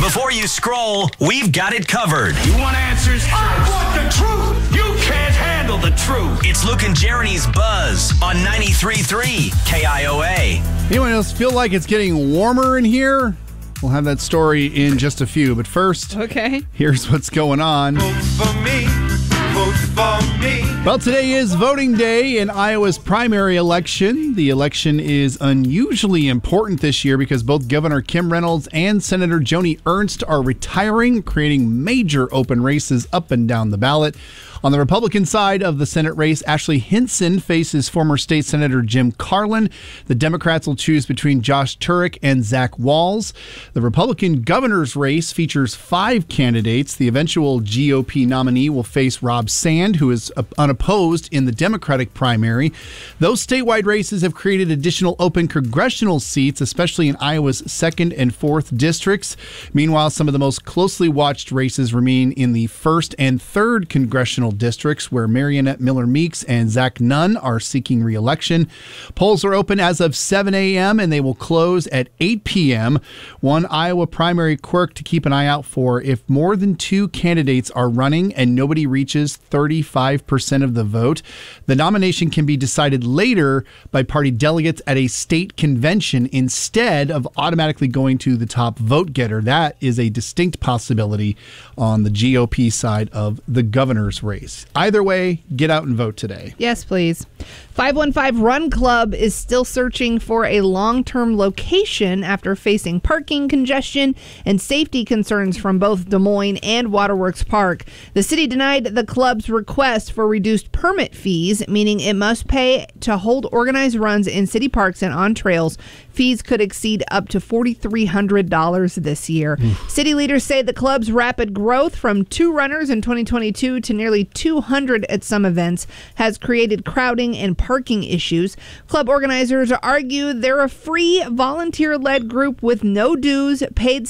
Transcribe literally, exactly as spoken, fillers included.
Before you scroll, we've got it covered. You want answers? I want the truth. You can't handle the truth. It's Luke and Jeremy's Buzz on ninety-three point three K I O A. Anyone else feel like it's getting warmer in here? We'll have that story in just a few. But first, okay. Here's what's going on. Vote for me. Vote for me. Well, today is voting day in Iowa's primary election. The election is unusually important this year because both Governor Kim Reynolds and Senator Joni Ernst are retiring, creating major open races up and down the ballot. On the Republican side of the Senate race, Ashley Hinson faces former state Senator Jim Carlin. The Democrats will choose between Josh Turek and Zach Walz. The Republican governor's race features five candidates. The eventual G O P nominee will face Rob Sand, who is unopposed in the Democratic primary. Those statewide races have created additional open congressional seats, especially in Iowa's second and fourth districts. Meanwhile, some of the most closely watched races remain in the first and third congressional districts, where Marionette Miller Meeks and Zach Nunn are seeking re-election. Polls are open as of seven a.m. and they will close at eight p.m. One Iowa primary quirk to keep an eye out for: if more than two candidates are running and nobody reaches thirty-five percent of the vote, the nomination can be decided later by party delegates at a state convention instead of automatically going to the top vote getter. That is a distinct possibility on the G O P side of the governor's race. Either way, get out and vote today. Yes, please. five one five Run Club is still searching for a long-term location after facing parking congestion and safety concerns from both Des Moines and Waterworks Park. The city denied the club's request for reduced permit fees, meaning it must pay to hold organized runs in city parks and on trails. Fees could exceed up to four thousand three hundred dollars this year. Mm. City leaders say the club's rapid growth from two runners in twenty twenty-two to nearly two hundred at some events has created crowding and parking issues. Club organizers argue they're a free, volunteer-led group with no dues, paid